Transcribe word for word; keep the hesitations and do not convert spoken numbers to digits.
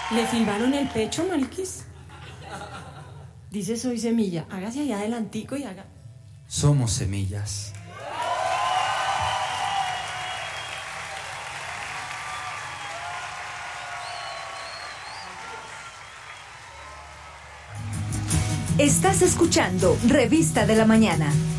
¿Le filmaron el pecho, mariquis? Dice soy semilla. Hágase allá adelantico y haga. Somos semillas. Estás escuchando Revista de la Mañana.